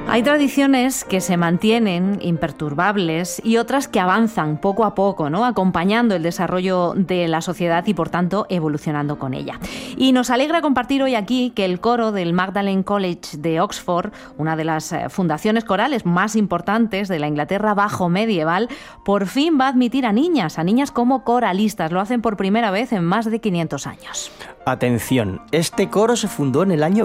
Hay tradiciones que se mantienen imperturbables y otras que avanzan poco a poco, ¿no? Acompañando el desarrollo de la sociedad y, por tanto, evolucionando con ella. Y nos alegra compartir hoy aquí que el coro del Magdalen College de Oxford, una de las fundaciones corales más importantes de la Inglaterra bajo medieval, por fin va a admitir a niñas como coralistas. Lo hacen por primera vez en más de 500 años. Atención, este coro se fundó en el año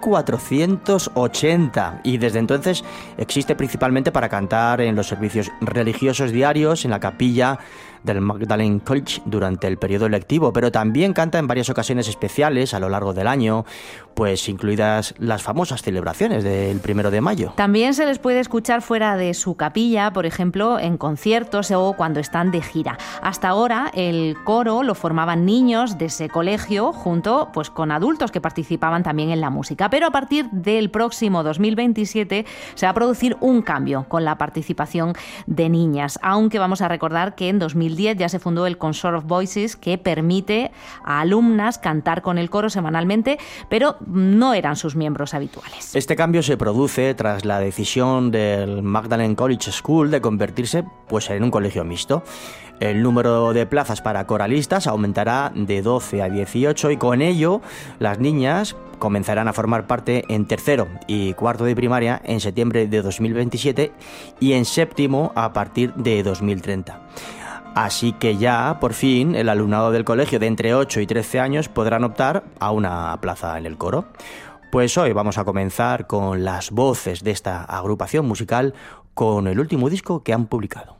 1480 y desde entonces existe principalmente para cantar en los servicios religiosos diarios en la capilla del Magdalen College durante el periodo lectivo, pero también canta en varias ocasiones especiales a lo largo del año, pues incluidas las famosas celebraciones del 1 de mayo. También se les puede escuchar fuera de su capilla, por ejemplo, en conciertos o cuando están de gira. Hasta ahora el coro lo formaban niños de ese colegio junto pues con adultos que participaban también en la música, pero a partir del próximo 2027 se va a producir un cambio con la participación de niñas, aunque vamos a recordar que en 2010 ya se fundó el Consort of Voices, que permite a alumnas cantar con el coro semanalmente, pero no eran sus miembros habituales. Este cambio se produce tras la decisión del Magdalen College School de convertirse pues en un colegio mixto. El número de plazas para coralistas aumentará de 12 a 18 y con ello las niñas comenzarán a formar parte en tercero y cuarto de primaria en septiembre de 2027 y en séptimo a partir de 2030. Así que ya, por fin, el alumnado del colegio de entre 8 y 13 años podrán optar a una plaza en el coro. Pues hoy vamos a comenzar con las voces de esta agrupación musical con el último disco que han publicado.